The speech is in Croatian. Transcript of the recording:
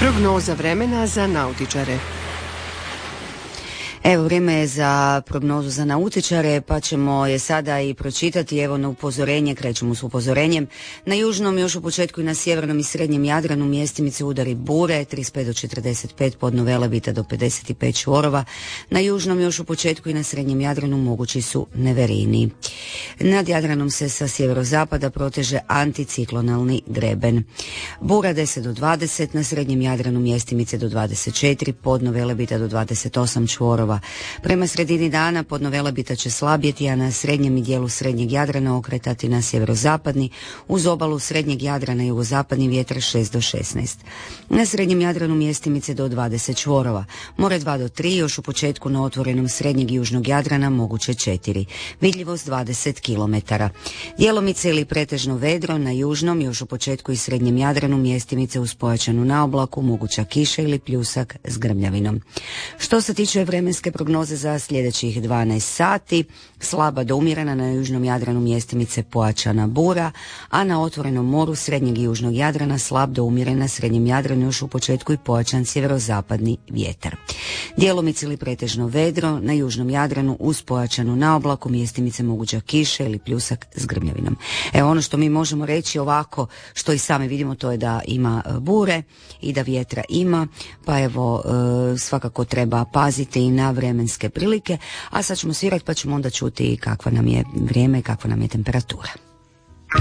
Prognoza vremena za nautičare. Evo, vrijeme je za prognozu za nautičare, pa ćemo je sada i pročitati. Evo na upozorenje, krećemo s upozorenjem. Na južnom, još u početku i na sjevernom i srednjem Jadranu mjestimice udari bure, 35 do 45, podno Velebita do 55 čvorova. Na južnom, još u početku i na srednjem Jadranu mogući su neverini. Nad Jadranom se sa sjeverozapada proteže anticiklonalni greben. Bura 10 do 20, na srednjem Jadranu mjestimice do 24, podno Velebita do 28 čvorova. Prema sredini dana podno Velebita će slabjeti, a na srednjem i dijelu srednjeg Jadrana okretati na sjeverozapadni, uz obalu srednjeg Jadrana i jugozapadni vjetar 6 do 16. Na srednjem Jadranu mjestimice do 20 čvorova. More 2 do 3, još u početku na otvorenom srednjeg i južnog Jadrana moguće 4. Vidljivost 20 km. Djelomice ili pretežno vedro, na južnom, još u početku i srednjem Jadranu mjestimice uz pojačanu naoblaku, moguća kiša ili pljusak s grmljavinom. Što se tiče vremenske prognoze za sljedećih 12 sati, slaba do umjerena na južnom Jadranu mjestimice pojačana bura, a na otvorenom moru srednjeg i južnog Jadrana slab do umjeren na srednjem Jadranu još u početku i pojačan sjeverozapadni vjetar. Djelomice ili pretežno vedro, na južnom Jadranu uz pojačanu naoblaku mjestimice moguća kiša ili pljusak s grmljavinom. Evo, ono što mi možemo reći ovako, što i sami vidimo, to je da ima bure i da vjetra ima, pa evo svakako treba paziti i na vremenske prilike, a sad ćemo svirati pa ćemo onda čuti kakva nam je vrijeme i kakva nam je temperatura.